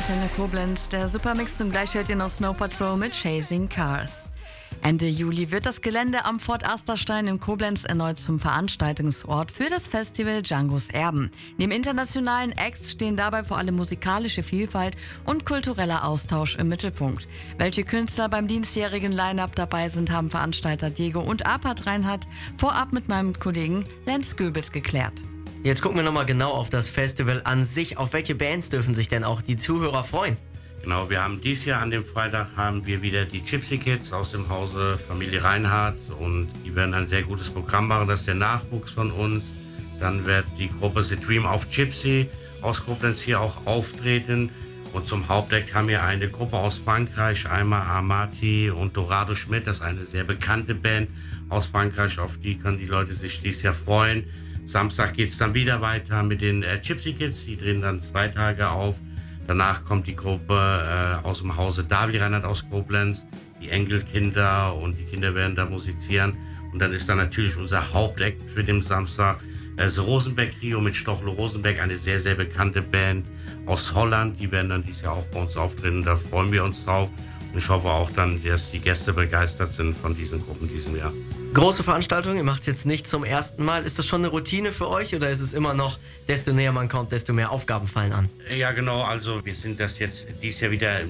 Antenne Koblenz. Der Supermix, zum Gleich hört ihr noch Snow Patrol mit Chasing Cars. Ende Juli wird das Gelände am Fort Asterstein in Koblenz erneut zum Veranstaltungsort für das Festival Djangos Erben. Neben internationalen Acts stehen dabei vor allem musikalische Vielfalt und kultureller Austausch im Mittelpunkt. Welche Künstler beim diesjährigen Line-Up dabei sind, haben Veranstalter Diego und Apat Reinhardt vorab mit meinem Kollegen Lenz Goebels geklärt. Jetzt gucken wir nochmal genau auf das Festival an sich. Auf welche Bands dürfen sich denn auch die Zuhörer freuen? Genau, wir haben dieses Jahr an dem Freitag haben wir wieder die Gypsy Kids aus dem Hause Familie Reinhardt und die werden ein sehr gutes Programm machen. Das ist der Nachwuchs von uns. Dann wird die Gruppe The Dream of Gypsy aus Koblenz hier auch auftreten. Und zum Hauptdeck haben wir eine Gruppe aus Frankreich, einmal Amati und Dorado Schmidt. Das ist eine sehr bekannte Band aus Frankreich, auf die können die Leute sich dieses Jahr freuen. Samstag geht es dann wieder weiter mit den Gypsy Kids, die drehen dann 2 Tage auf. Danach kommt die Gruppe aus dem Hause David Reinhardt aus Koblenz, die Enkelkinder und die Kinder werden da musizieren. Und dann ist da natürlich unser Hauptakt für den Samstag das Rosenberg Trio mit Stochlo Rosenberg, eine sehr, sehr bekannte Band aus Holland. Die werden dann dieses Jahr auch bei uns auftreten, da freuen wir uns drauf. Und ich hoffe auch dann, dass die Gäste begeistert sind von diesen Gruppen diesem Jahr. Große Veranstaltung, ihr macht es jetzt nicht zum ersten Mal. Ist das schon eine Routine für euch oder ist es immer noch, desto näher man kommt, desto mehr Aufgaben fallen an? Ja genau, also wir sind das jetzt dieses Jahr wieder